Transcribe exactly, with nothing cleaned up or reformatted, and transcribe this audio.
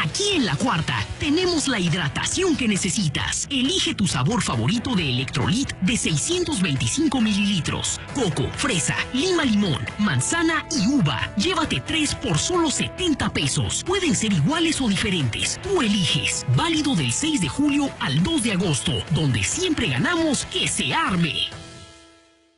Aquí en La Cuarta tenemos la hidratación que necesitas. Elige tu sabor favorito de Electrolit de seiscientos veinticinco mililitros. Coco, fresa, lima limón, manzana y uva. Llévate tres por solo setenta pesos. Pueden ser iguales o diferentes. Tú eliges. Válido del seis de julio al dos de agosto, donde siempre ganamos que se arme.